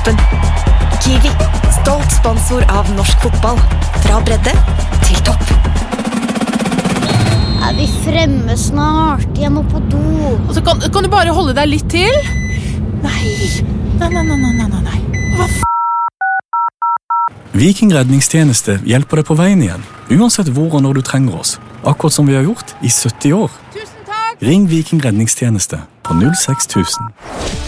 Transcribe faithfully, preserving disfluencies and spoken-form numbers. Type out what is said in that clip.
toppen. Kiwi, stolt sponsor av norsk fotball. Fra bredde til topp. Er vi fremme snart? Jeg må på do. Altså, kan, kan du bare holde deg litt til? Nei, nei, nei, nei, nei, nei, nei. Hva f***? Viking redningstjeneste hjelper deg på veien igjen, uansett hvor og når du trenger oss. Akkurat som vi har gjort i sytti år. Tusen takk! Ring Viking redningstjeneste på null seks tusen.